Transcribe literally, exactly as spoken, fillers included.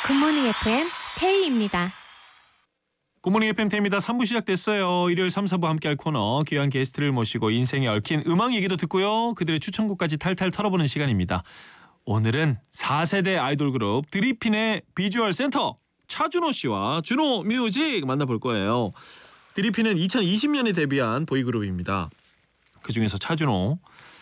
굿모닝 에프엠 태희입니다. 굿모닝 에프엠 태희입니다. 삼 부 시작됐어요. 일요일 삼, 사 부 함께할 코너 귀한 게스트를 모시고 인생에 얽힌 음악 얘기도 듣고요. 그들의 추천곡까지 탈탈 털어보는 시간입니다. 오늘은 사 세대 아이돌 그룹 드리핀의 비주얼 센터 차준호 씨와 준호 뮤직 만나볼 거예요. 드리핀은 이천이십 년에 데뷔한 보이그룹입니다. 그중에서 차준호